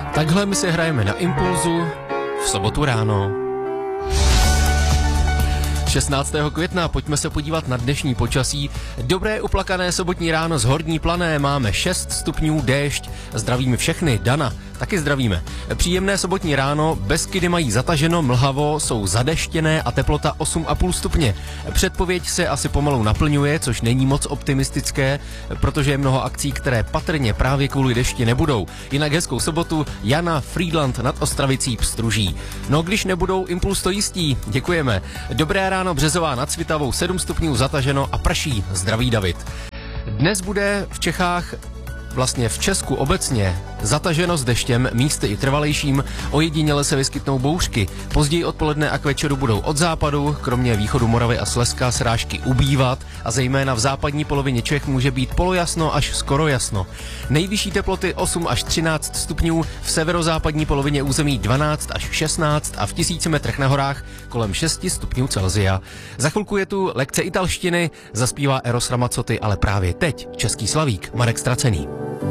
Takhle my si hrajeme na Impulzu v sobotu ráno. 16. května, pojďme se podívat na dnešní počasí. Dobré uplakané sobotní ráno z Horní Plané, máme 6 stupňů déšť. Zdravíme všechny, Dana, taky zdravíme. Příjemné sobotní ráno, Beskydy mají zataženo, mlhavo, jsou zadeštěné a teplota 8,5 stupně. Předpověď se asi pomalu naplňuje, což není moc optimistické, protože je mnoho akcí, které patrně právě kvůli dešti nebudou. Jinak hezkou sobotu, Jana, Frýdlant nad Ostravicí, Pstruží. No když nebudou, Impuls to jistí, děkujeme. Dobré ráno, Březová nad Svitavou, 7 stupňů zataženo a prší, zdraví David. Dnes bude v Čechách, vlastně v Česku obecně, zataženo s deštěm, místy i trvalejším, ojediněle se vyskytnou bouřky. Později odpoledne a k večeru budou od západu, kromě východu Moravy a Slezska, srážky ubývat a zejména v západní polovině Čech může být polojasno až skoro jasno. Nejvyšší teploty 8 až 13 stupňů, v severozápadní polovině území 12 až 16 a v 1000 metrech na horách kolem 6 stupňů Celsia. Za chvilku je tu lekce italštiny, zaspívá Eros Ramazzotti, ale právě teď český slavík Marek Stracený.